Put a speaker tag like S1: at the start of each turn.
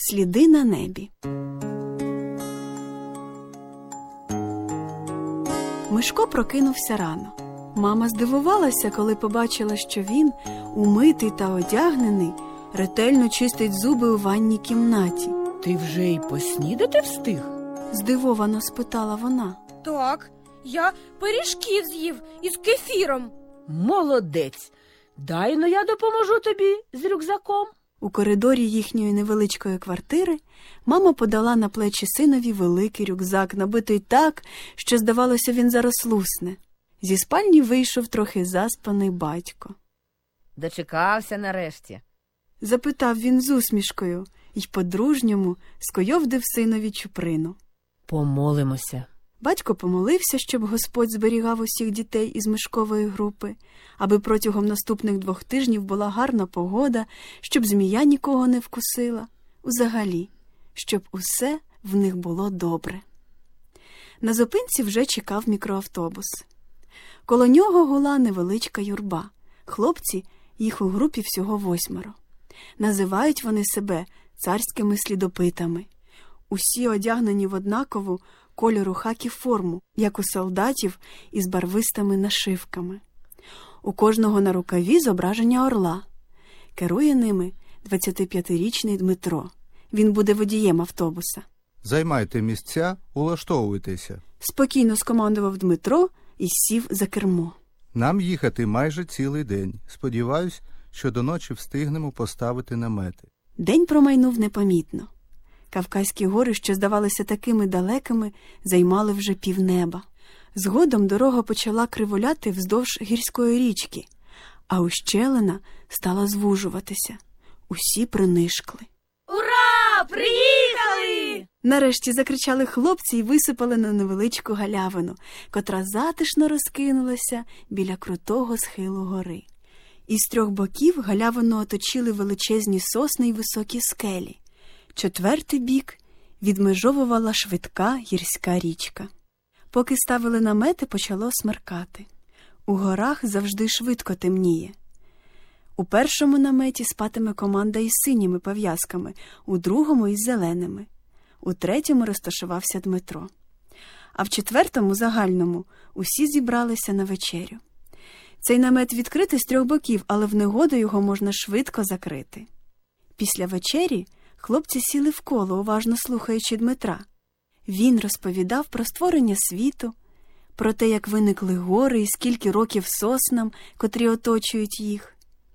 S1: Сліди на небі. Мишко прокинувся рано. Мама здивувалася, коли побачила, що він, умитий та одягнений, ретельно чистить зуби у ванній кімнаті.
S2: Ти вже й поснідати встиг?
S1: Здивовано спитала вона.
S3: Так, я пиріжків з'їв із кефіром.
S2: Молодець! Дай-но я допоможу тобі з рюкзаком.
S1: У коридорі їхньої невеличкої квартири мама подала на плечі синові великий рюкзак, набитий так, що, здавалося, він зараз лусне. Зі спальні вийшов трохи заспаний батько.
S2: Дочекався нарешті.
S1: Запитав він з усмішкою й по-дружньому скойовдив синові чуприну.
S2: Помолимося.
S1: Батько помолився, щоб Господь зберігав усіх дітей із мишкової групи, аби протягом наступних 2 тижнів була гарна погода, щоб змія нікого не вкусила. Узагалі, щоб усе в них було добре. На зупинці вже чекав мікроавтобус. Коло нього гула невеличка юрба. Хлопці, їх у групі всього 8. Називають вони себе царськими слідопитами. Усі одягнені в однакову кольору хакі форму, як у солдатів із барвистими нашивками. У кожного на рукаві зображення орла. Керує ними 25-річний Дмитро. Він буде водієм автобуса.
S4: Займайте місця, улаштовуйтеся.
S1: Спокійно скомандував Дмитро і сів за кермо.
S4: Нам їхати майже цілий день. Сподіваюсь, що до ночі встигнемо поставити намети.
S1: День промайнув непомітно. Кавказькі гори, що здавалися такими далекими, займали вже півнеба. Згодом дорога почала кривуляти вздовж гірської річки, а ущелина стала звужуватися. Усі принишкли.
S3: Ура! Приїхали!
S1: Нарешті закричали хлопці і висипали на невеличку галявину, котра затишно розкинулася біля крутого схилу гори. Із 3 боків галявину оточили величезні сосни й високі скелі. 4-й бік відмежовувала швидка гірська річка. Поки ставили намети, почало смеркати. У горах завжди швидко темніє. У першому наметі спатиме команда із синіми пов'язками, у другому – із зеленими. У третьому розташувався Дмитро. А в 4-му, загальному, усі зібралися на вечерю. Цей намет відкритий з 3 боків, але в негоду його можна швидко закрити. Після вечері хлопці сіли вколо, уважно слухаючи Дмитра. Він розповідав про створення світу, про те, як виникли гори і скільки років соснам, котрі оточують їх.